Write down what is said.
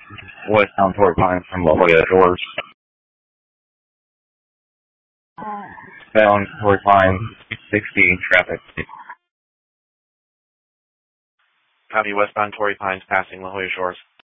Westbound Torrey Pines from La Jolla Shores. Bound Torrey Pines, 60 traffic. Copy, westbound Torrey Pines passing La Jolla Shores.